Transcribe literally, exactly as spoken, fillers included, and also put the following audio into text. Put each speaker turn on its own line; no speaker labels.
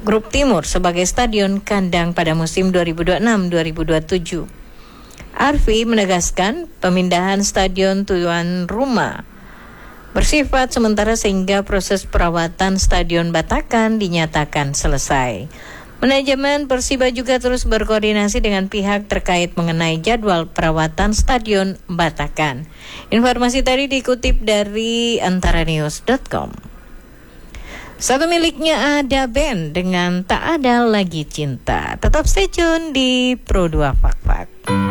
Grup Timur sebagai stadion kandang pada musim dua ribu dua puluh enam dua ribu dua puluh tujuh. Arfi menegaskan pemindahan stadion tuan rumah bersifat sementara sehingga proses perawatan Stadion Batakan dinyatakan selesai. Manajemen Persiba juga terus berkoordinasi dengan pihak terkait mengenai jadwal perawatan Stadion Batakan. Informasi tadi dikutip dari antaranews dot com. Satu miliknya ada band dengan Tak Ada Lagi Cinta. Tetap stay tune di Pro dua Fak Fak.